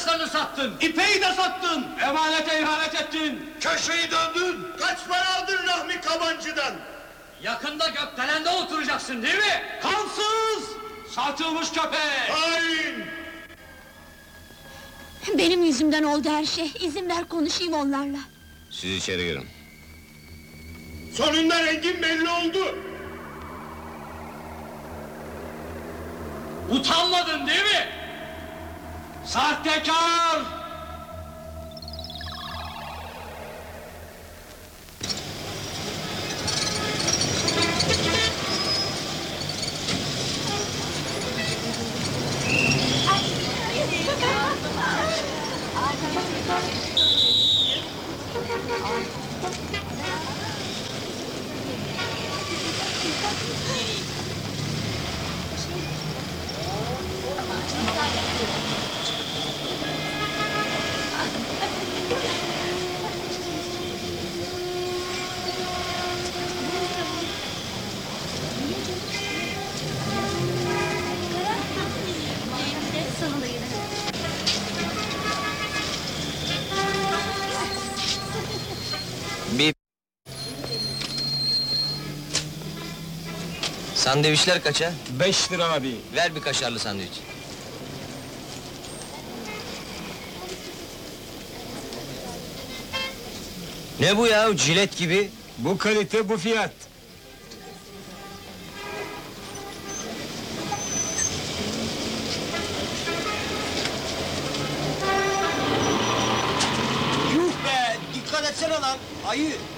arkadaşlarını sattın. İpeyi de sattın. Emanete ihanet ettin. Köşeyi döndün. Kaç para aldın Rahmi Kabancı'dan? Yakında gökdelende oturacaksın değil mi? Kansız. Satılmış köpek. Hain. Benim yüzümden oldu her şey. İzin ver konuşayım onlarla. Siz içeri girin. Sonunda rengin belli oldu. Utanmadın değil mi? Sahtekar! Bir... Sandviçler kaça? 5 lira abi. Ver bir kaşarlı sandviç. Ne bu ya, jilet gibi? Bu kalite, bu fiyat. Yuh be! Dikkat etsene lan! Ayı!